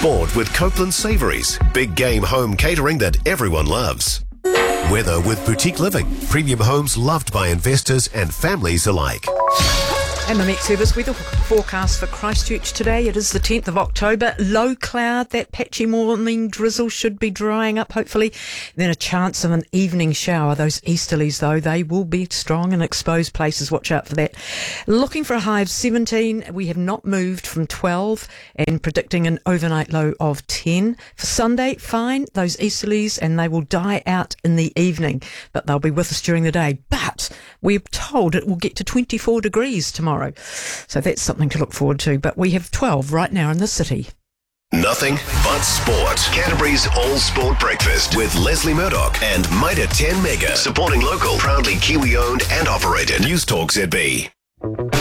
Sport with Copeland Savouries. Big game home catering that everyone loves. Weather with Boutique Living. Premium homes loved by investors and families alike. And the Met Service weather forecast for Christchurch today. It is the 10th of October. Low cloud, that patchy morning drizzle should be drying up, hopefully. Then a chance of an evening shower. Those easterlies, though, they will be strong in exposed places. Watch out for that. Looking for a high of 17. We have not moved from 12 and predicting an overnight low of 10. For Sunday, fine. Those easterlies, and they will die out in the evening, but they'll be with us during the day. But we're told it will get to 24 degrees tomorrow. So that's something to look forward to. But we have 12 right now in the city. Nothing but sport. Canterbury's All Sport Breakfast with Leslie Murdoch and Mitre 10 Mega. Supporting local, proudly Kiwi owned and operated. News Talk ZB.